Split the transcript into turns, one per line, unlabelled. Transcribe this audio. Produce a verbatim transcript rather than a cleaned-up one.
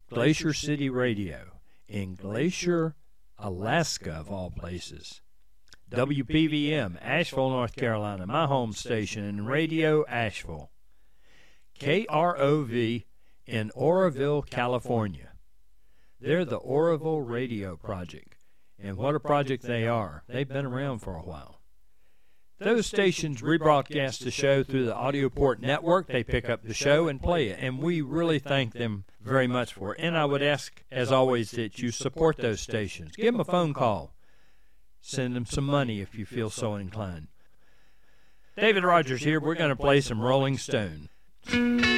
Glacier City Radio in Glacier, Alaska, of all places. W P V M, Asheville, North Carolina, my home station, and Radio Asheville. K R O V in Oroville, California. They're the Oroville Radio Project, and what a project they are. They've been around for a while. Those stations rebroadcast the show through the Audioport network. They pick up the show and play it, and we really thank them very much for it. And I would ask, as always, that you support those stations. Give them a phone call. Send them some money if you feel so inclined. David Rogers here. We're going to play some Rolling Stone.